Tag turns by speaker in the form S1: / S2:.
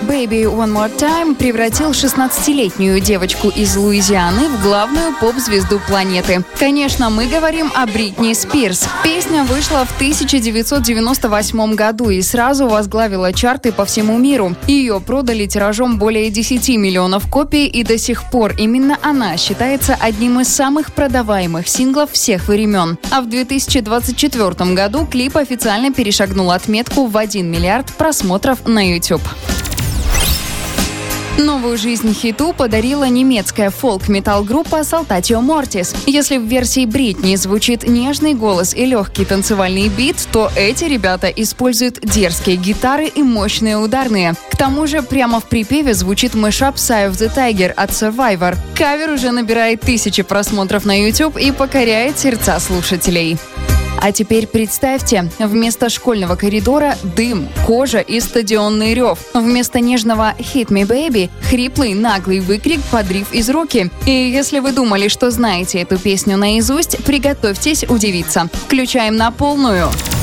S1: Baby One More Time превратил 16-летнюю девочку из Луизианы в главную поп-звезду планеты. Конечно, мы говорим о Бритни Спирс. Песня вышла в 1998 году и сразу возглавила чарты по всему миру. Ее продали тиражом более 10 миллионов копий, и до сих пор именно она считается одним из самых продаваемых синглов всех времен. А в 2024 году клип официально перешагнул отметку в 1 миллиард просмотров на YouTube. Новую жизнь хиту подарила немецкая фолк-метал-группа Saltatio Mortis. Если в версии Бритни звучит нежный голос и легкий танцевальный бит, то эти ребята используют дерзкие гитары и мощные ударные. К тому же прямо в припеве звучит мэшап Eye of the Tiger от Survivor. Кавер уже набирает тысячи просмотров на YouTube и покоряет сердца слушателей. А теперь представьте, вместо школьного коридора – дым, кожа и стадионный рев. Вместо нежного «Hit me, baby» – хриплый, наглый выкрик «Подрив из руки». И если вы думали, что знаете эту песню наизусть, приготовьтесь удивиться. Включаем на полную.